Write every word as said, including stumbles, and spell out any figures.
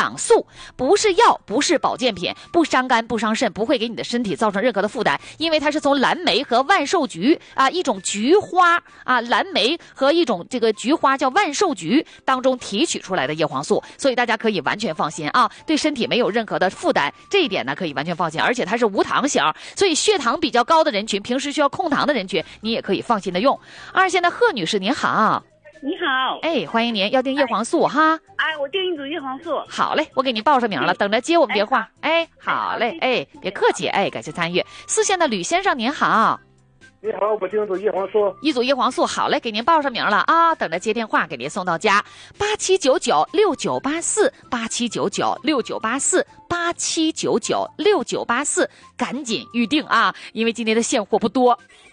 养素，不是药，不是保健品，不伤肝不伤肾，不会给你的身体造成任何的负担，因为它是从蓝莓和万寿菊啊一种菊花啊蓝莓和一种这个菊花叫万寿菊当中提取出来的叶黄素，所以大家可以完全放心啊，对身体没有任何的负担，这一点呢可以完全放心，而且它是无糖型，所以血糖比较高的人群，平时需要控糖的人群，你也可以放心的用。二线的贺女士您好。 你好， 哎，欢迎您，要订叶黄素、哎、哈。 哎，我订一组叶黄素。 好嘞，我给您报上名了，等着接我们电话。哎，好嘞，哎，别客气，哎，感谢参与。四线的吕先生您好。 你好，我订一组叶黄素。 一组叶黄素，好嘞，给您报上名了啊，等着接电话，给您送到家。八七九九六九八四，八七九九六九八四，八七九九六九八四，赶紧预定啊，因为今天的现货不多。